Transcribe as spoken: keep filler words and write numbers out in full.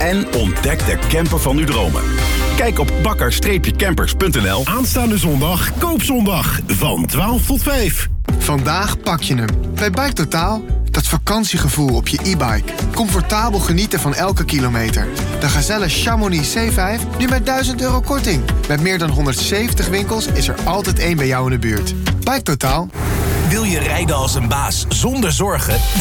en ontdek de camper van uw dromen. Kijk op bakker campers punt n l. Aanstaande zondag, koopzondag, van twaalf tot vijf. Vandaag pak je hem. Bij Bike Totaal. Dat vakantiegevoel op je e-bike. Comfortabel genieten van elke kilometer. De Gazelle Chamonix C vijf nu met duizend euro korting. Met meer dan honderdzeventig winkels is er altijd één bij jou in de buurt. Bike Totaal. Wil je rijden als een baas zonder zorgen?